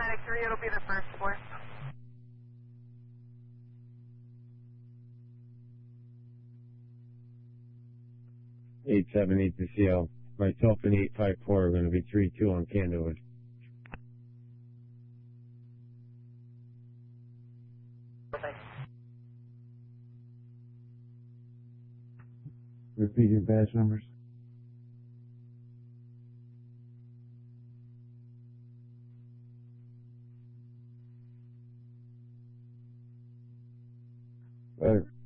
993, it'll be the first floor. Eight seven eight to CL. Myself and 854 are going to be 3-2 on Candlewood. Repeat your badge numbers. Better.